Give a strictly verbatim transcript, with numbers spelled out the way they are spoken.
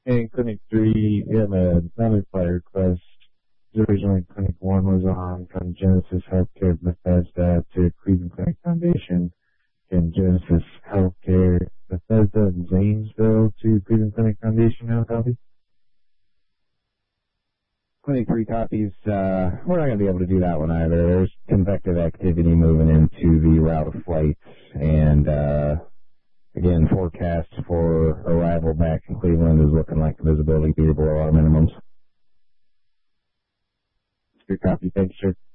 In Clinic three, we have another flight request. Originally, Clinic one was on from Genesis Healthcare Bethesda to Cleveland Clinic Foundation. And Genesis Healthcare Bethesda and Zanesville to Cleveland Clinic Foundation now, copy? Clinic three copies. Uh, we're not going to be able to do that one either. There's convective activity moving into the route of flight, and uh, again, forecast for arrival back in Cleveland is looking like the visibility be below our minimums. Good copy. Thanks, sir.